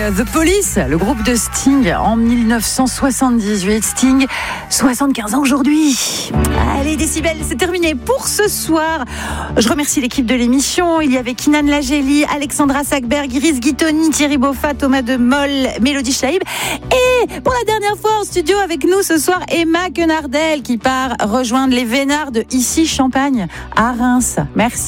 The Police, le groupe de Sting en 1978. Sting, 75 ans aujourd'hui. Allez, Décibel, c'est terminé pour ce soir. Je remercie l'équipe de l'émission. Il y avait Kinan Lageli, Alexandra Sackberg, Iris Guitoni, Thierry Boffa, Thomas de Moll, Mélodie Chaïb. Et pour la dernière fois en studio avec nous ce soir, Emma Quenardel qui part rejoindre les Vénards de Ici Champagne à Reims. Merci.